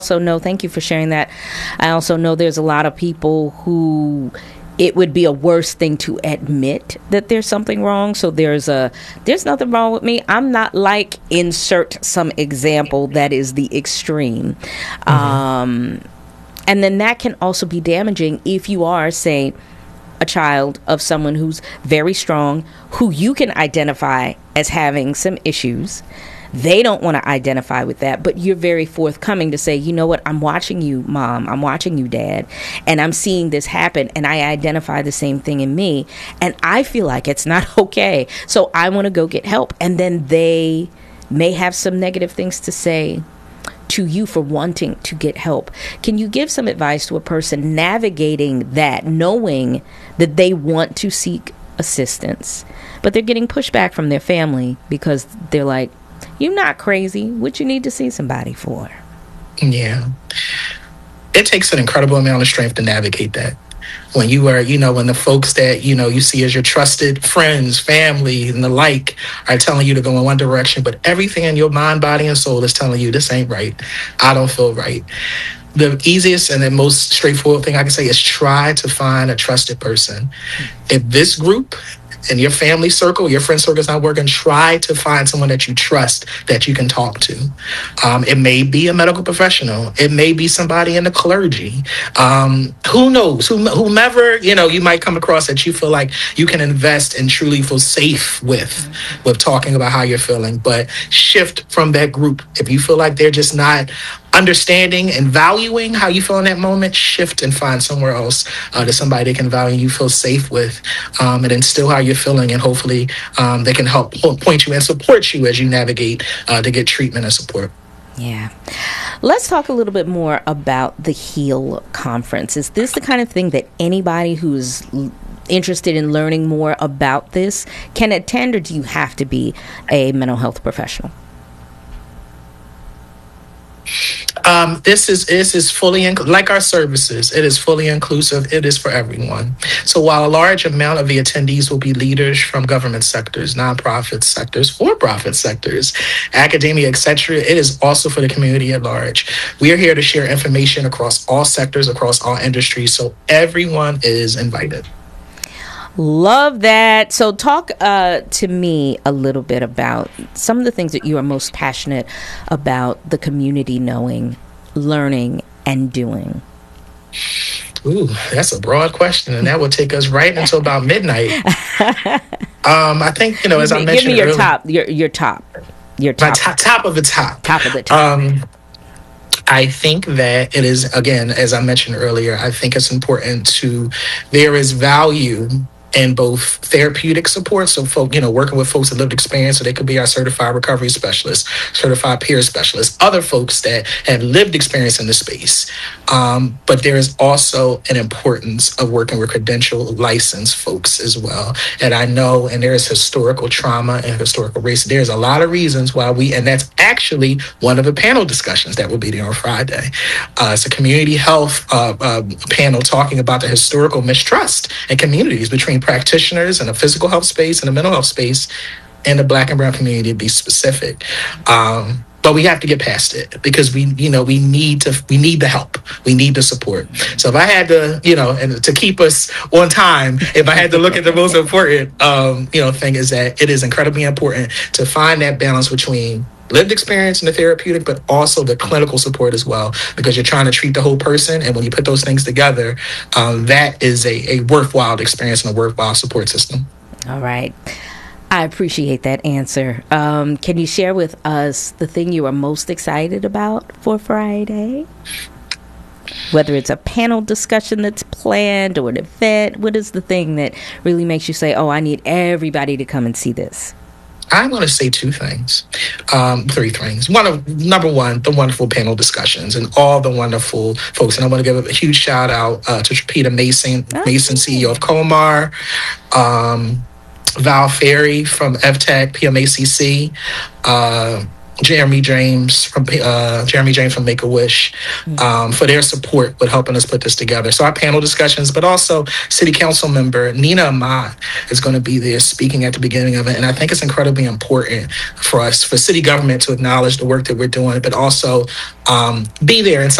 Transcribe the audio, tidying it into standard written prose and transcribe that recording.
also know, thank you for sharing that. I also know there's a lot of people who it would be a worse thing to admit that there's something wrong. So there's nothing wrong with me. I'm not like insert some example that is the extreme. And then that can also be damaging if you are, say, a child of someone who's very strong, who you can identify as having some issues. They don't want to identify with that, but you're very forthcoming to say, you know what, I'm watching you, Mom, I'm watching you, Dad, and I'm seeing this happen, and I identify the same thing in me, and I feel like it's not okay, so I want to go get help. And then they may have some negative things to say to you for wanting to get help. Can you give some advice to a person navigating that, knowing that they want to seek assistance, but they're getting pushback from their family because they're like, you're not crazy. What you need to see somebody for? Yeah. It takes an incredible amount of strength to navigate that. When you are, when the folks that, you see as your trusted friends, family, and the like are telling you to go in one direction, but everything in your mind, body, and soul is telling you this ain't right. I don't feel right. The easiest and the most straightforward thing I can say is try to find a trusted person. If this group in your family circle, your friend circle is not working, try to find someone that you trust that you can talk to. It may be a medical professional. It may be somebody in the clergy. Who knows? Whomever, you might come across that you feel like you can invest and truly feel safe with talking about how you're feeling. But shift from that group. If you feel like they're just not understanding and valuing how you feel in that moment, shift and find somewhere else to somebody that can value you, feel safe with, and instill how you're feeling, and hopefully they can help point you and support you as you navigate to get treatment and support. Yeah. Let's talk a little bit more about the HEAL conference. Is this the kind of thing that anybody who's interested in learning more about this can attend, or do you have to be a mental health professional? This is fully like our services. It is fully inclusive. It is for everyone. So while a large amount of the attendees will be leaders from government sectors, nonprofit sectors, for-profit sectors, academia, etc., it is also for the community at large. We are here to share information across all sectors, across all industries, so everyone is invited. Love that. So talk to me a little bit about some of the things that you are most passionate about the community knowing, learning, and doing. Ooh, that's a broad question, and that will take us right until about midnight. I think, as I mentioned give me your earlier, top. Your top. My top of the top. Top of the top. I think that it is, again, as I mentioned earlier, I think it's important there is value in both therapeutic support, so working with folks that lived experience, so they could be our certified recovery specialists, certified peer specialists, other folks that have lived experience in the space. But there is also an importance of working with credentialed, licensed folks as well. And I know, and there is historical trauma and historical race. There's a lot of reasons why and that's actually one of the panel discussions that will be there on Friday. It's a community health panel talking about the historical mistrust in communities between practitioners in the physical health space and the mental health space, and the Black and Brown community, to be specific. But we have to get past it, because we need the help. We need the support. So if I had to, and to keep us on time, if I had to look at the most important, thing, is that it is incredibly important to find that balance between lived experience and the therapeutic, but also the clinical support as well, because you're trying to treat the whole person. And when you put those things together, that is a worthwhile experience and a worthwhile support system. All right. I appreciate that answer. Can you share with us the thing you are most excited about for Friday? Whether it's a panel discussion that's planned or an event, what is the thing that really makes you say, oh, I need everybody to come and see this? I want to say three things. Number one, the wonderful panel discussions and all the wonderful folks. And I want to give a huge shout out to Peter Mason, CEO of Comar, Val Ferry from FTech, PMACC, Jeremy James from Make a Wish for their support with helping us put this together. So our panel discussions, but also City Council member Nina Ahmad is going to be there speaking at the beginning of it, and I think it's incredibly important for us, for city government, to acknowledge the work that we're doing, but also be there and